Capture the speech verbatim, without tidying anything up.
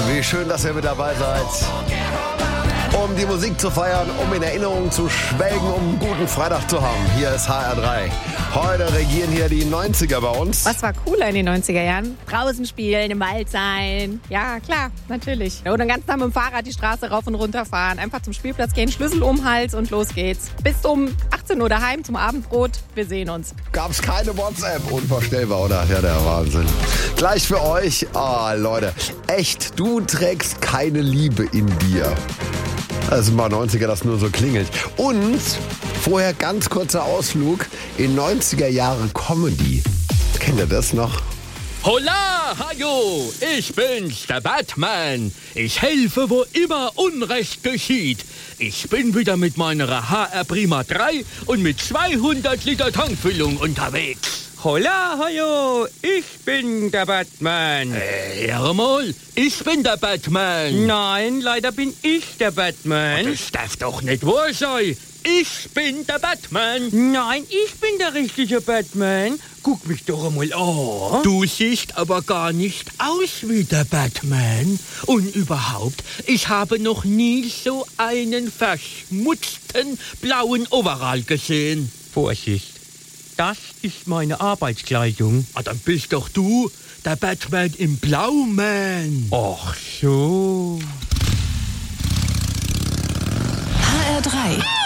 Wie schön, dass ihr mit dabei seid. Um die Musik zu feiern, um in Erinnerungen zu schwelgen, um einen guten Freitag zu haben. Hier ist H R drei. Heute regieren hier die neunziger bei uns. Was war cooler in den neunziger Jahren? Draußen spielen, im Wald sein. Ja, klar, natürlich. Oder den ganzen Tag mit dem Fahrrad die Straße rauf und runter fahren. Einfach zum Spielplatz gehen, Schlüssel um den Hals und los geht's. Bis um achtzehn Uhr daheim zum Abendbrot. Wir sehen uns. Gab's keine WhatsApp. Unvorstellbar, oder? Ja, der Wahnsinn. Gleich für euch. Ah, oh, Leute. Echt, du trägst keine Liebe in dir. Also mal neunziger, das nur so klingelt. Und vorher ganz kurzer Ausflug in neunziger Jahre Comedy. Kennt ihr das noch? Holla, hajo, ich bin's, der Batman. Ich helfe, wo immer Unrecht geschieht. Ich bin wieder mit meiner H R Prima drei und mit zweihundert Liter Tankfüllung unterwegs. Holla, hajo, ich bin der Batman. Äh, hör mal, ich bin der Batman. Nein, leider bin ich der Batman. Das darf doch nicht wahr sein. Ich bin der Batman. Nein, ich bin der richtige Batman. Guck mich doch einmal an. Du siehst aber gar nicht aus wie der Batman. Und überhaupt, ich habe noch nie so einen verschmutzten blauen Overall gesehen. Vorsicht, das ist meine Arbeitskleidung. Ah, dann bist doch du der Batman im Blauman. Ach so. H R drei